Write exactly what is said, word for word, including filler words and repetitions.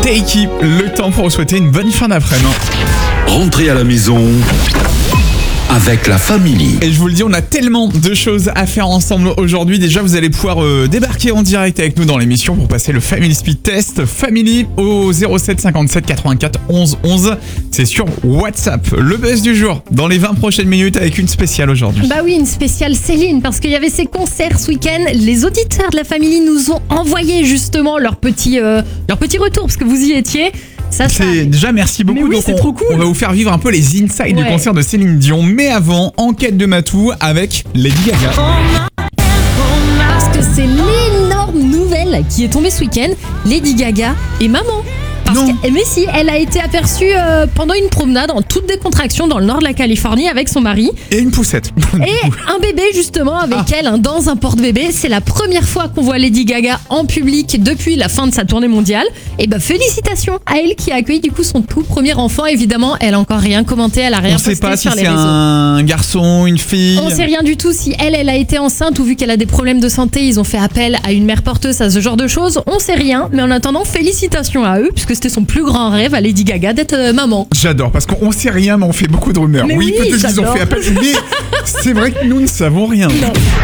Takey, le temps pour vous souhaiter une bonne fin d'après-midi. Rentrez à la maison avec la famille. Et je vous le dis, on a tellement de choses à faire ensemble aujourd'hui. Déjà, vous allez pouvoir euh, débarquer en direct avec nous dans l'émission pour passer le Family Speed Test. Family au zéro sept cinquante-sept quatre-vingt-quatre onze onze. C'est sur WhatsApp. Le buzz du jour dans les vingt prochaines minutes avec une spéciale aujourd'hui. Bah oui, une spéciale Céline, parce qu'il y avait ses concerts ce week-end. Les auditeurs de la Family nous ont envoyé justement leur petit, euh, leur petit retour, parce que vous y étiez. Ça, ça... C'est déjà merci beaucoup. Mais oui, Donc c'est on, trop cool. On va vous faire vivre un peu les insides Ouais. du concert de Céline Dion. Mais avant, enquête de Matou avec Lady Gaga. Parce que c'est l'énorme nouvelle qui est tombée ce week-end. Lady Gaga est maman. Parce Non. que, mais si, elle a été aperçue euh, pendant une promenade en toute décontraction dans le nord de la Californie avec son mari. Et une poussette. Et un bébé justement avec Ah. elle, hein, dans un porte-bébé. C'est la première fois qu'on voit Lady Gaga en public depuis la fin de sa tournée mondiale. Et bah félicitations à elle qui a accueilli du coup son tout premier enfant. Évidemment, elle a encore rien commenté, elle a rien On sait posté pas si sur les c'est réseaux. un garçon, une fille. On sait rien du tout si elle, elle a été enceinte ou vu qu'elle a des problèmes de santé, ils ont fait appel à une mère porteuse, à ce genre de choses. On sait rien, mais en attendant, félicitations à eux, puisque c'était son plus grand rêve à Lady Gaga d'être euh, maman. J'adore parce qu'on sait rien mais on fait beaucoup de rumeurs. Mais oui, peut-être qu'ils ont j'adore. fait appel mais c'est vrai que nous ne savons rien. Non.